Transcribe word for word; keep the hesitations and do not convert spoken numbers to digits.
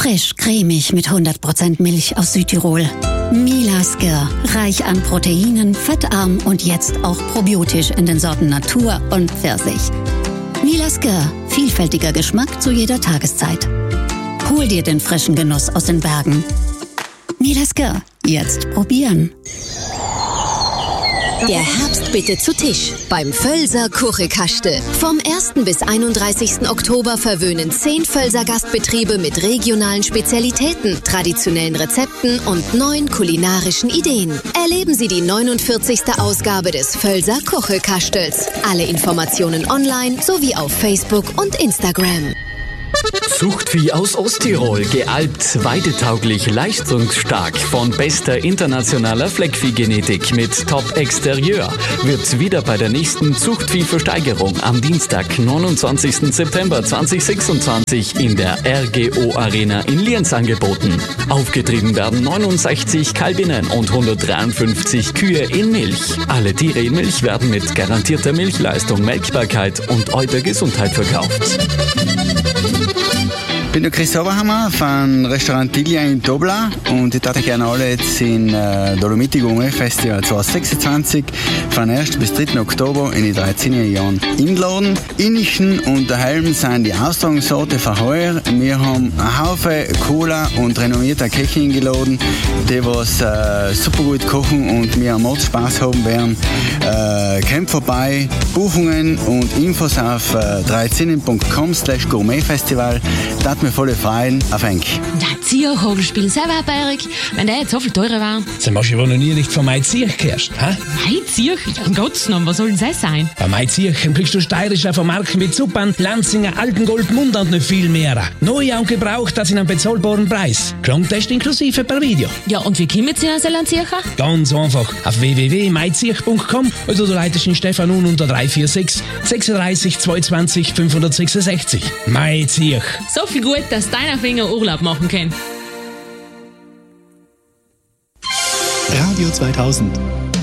Frisch, cremig mit hundert Prozent Milch aus Südtirol. Mila Skir, reich an Proteinen, fettarm und jetzt auch probiotisch in den Sorten Natur und Pfirsich. Mila Skir, vielfältiger Geschmack zu jeder Tageszeit. Hol dir den frischen Genuss aus den Bergen. Mila Skir, jetzt probieren. Der Herbst bitte zu Tisch beim Völser Kuchekastel. Vom ersten bis einunddreißigsten Oktober verwöhnen zehn Völser Gastbetriebe mit regionalen Spezialitäten, traditionellen Rezepten und neuen kulinarischen Ideen. Erleben Sie die neunundvierzigste Ausgabe des Völser Kuchekastels. Alle Informationen online sowie auf Facebook und Instagram. Zuchtvieh aus Osttirol, gealbt, weidetauglich, leistungsstark, von bester internationaler Fleckviehgenetik mit Top-Exterieur, wird wieder bei der nächsten Zuchtviehversteigerung am Dienstag, neunundzwanzigsten September zweitausendsechsundzwanzig in der R G O Arena in Lienz angeboten. Aufgetrieben werden neunundsechzig Kalbinnen und hundertdreiundfünfzig Kühe in Milch. Alle Tiere in Milch werden mit garantierter Milchleistung, Melkbarkeit und Eutergesundheit verkauft. Ich bin der Chris Oberhammer von Restaurant Tiglia in Dobla und ich darf gerne alle jetzt in äh, Dolomiti Gourmet Festival zweitausendsechsundzwanzig von ersten bis dritten Oktober in die dreizehn Jahren einladen. Inischen und daheim sind die Austragungsorte von heuer. Wir haben einen Haufen Cola und renommierter Köche eingeladen, die was äh, super gut kochen und wir am Spaß haben werden. Äh, kommt vorbei, Buchungen und Infos auf äh, dreizehn punkt com slash gourmetfestival. Das mir voll freuen auf Enk. Der Zierhogelspiel selber, Berg, wenn der jetzt so viel teurer war. Sie hast ja wohl noch nie nicht von Mai Zierch gehört, hä? Mai Zierch? Ja, um Gottes Namen, was soll denn das sein? Bei Mai Zierch kriegst du steirische von Marken wie Zuppern, Lanzinger, Altengold, Mund und noch viel mehr. Neu und gebraucht, das in einem bezahlbaren Preis. Klangtest inklusive per Video. Ja, und wie kommen Sie nach Ziercher? Ganz einfach. Auf w w w punkt mai zierch punkt com oder du leitest in Stefan un unter drei vier sechs, sechsunddreißig, zweiundzwanzig, fünfhundertsechsundsechzig. Mai Zierch. So viel gut, dass deiner Finger Urlaub machen kann. Radio zweitausend.